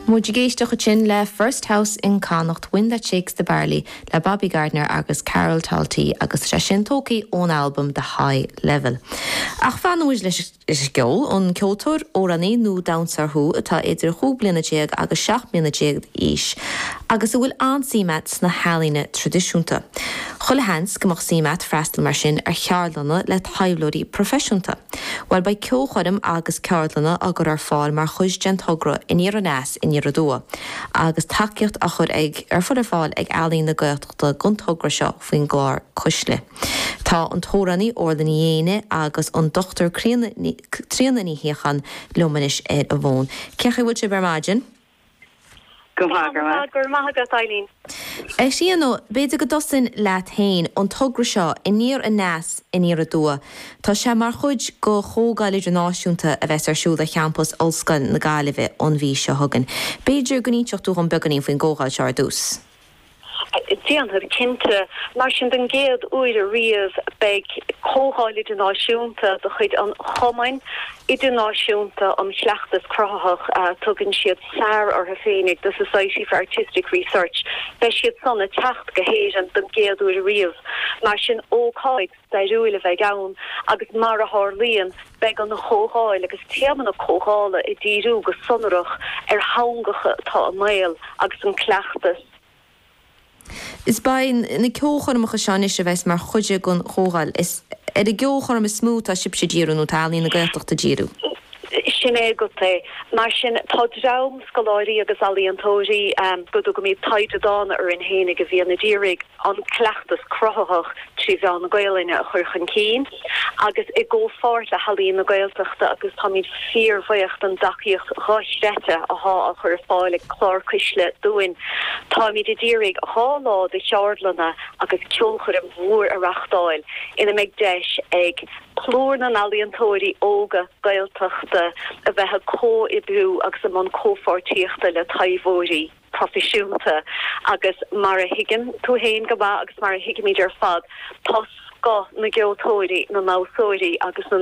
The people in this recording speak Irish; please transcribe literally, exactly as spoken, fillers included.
Muid géiste go sin le First House in Connacht Win That Shakes the Barley le Bobby Gardner agus Carol Talty agus sé sin tócaí ón albumm The High Level. Ach fanúis leis is geol ón ceoltóir óraní nó downsarthú atá idir chúg bliana déag agus seach bliana déag is. Agus bhfuil ansímat sna hálíne tradiisiúnta. Chula hens gomach símat freistal mar sin ar chearlanna le taimhlóí profisiúnta. Weil ba ceolchorim agus cearlanna agur ar fáil mar chuis gentogra in ar an as in ar a dua. Agus takeíocht a chur ag ar fud ar fáil ag ealaín na gailteachta guntogra seo faoin glár cuisle. Tá an tóraní orlaní dhéine agus an dochtar tríananí héchan lomanis ar a bhón. Cecha bhfuil sé bermáidin? Gur maithagat Eileen. É síanó beidir go dosin leat hain an tugra seo in níor a nás in níor a dua. Tá sé mar chuid go chógáid náisiúnta a bheits ar siúla cheampus olscan na gáileheh an bhí se thugan. Beidir go níteochtú an beganí faoin ggógáil se ar dús. Díanamh cinnte mar sin den géad uair a riamh beag cóáil idirnáisiúnta do chuid an chomain idirnáisiúnta an sleachtas crothach uh, tugann siad sár ar a féinnig the Society for Artistic Research be siad sanna techt go héis an den géad uair a riamh mar sin ócáid dairúile bheith gann agus mar a hálíonn beag an na chóáil agus téaman na cóála i ddíú go sonarach ar haingacha tá an mail agus an cleachtas. Is bain na ceolchormach a seán is a bheits mar chuide gon chógáil is er a geolchorm is smúth a sib sé díú nó talín na gailteachta díú. Sin é go té mar sin tádrám scoláirí agus alíontóirí um, go go mí taide dána ar in hénig a bhíonna dírig an cleachtas crothach trí bhean na gaalaine a churchan cín agus i ggó fáirt a halíon na gailteachta agus tá míid fíormhaocht an daciíocht ráisrete a há a chur fáil ag chlár cuisle dúin. Tá míid i dírig a hálá de seardlanna agus ceolchar an mhór a rachtáil ina méid deis ag plór na alíontóirí óga gailteachta a bheithe có i bú agus am an cófortíochta le taimhóirí profisiúnta agus mar a higgin tú héin go bá agus mar a higgin idir fad tá sco na geoltóirí na náusóirí agus na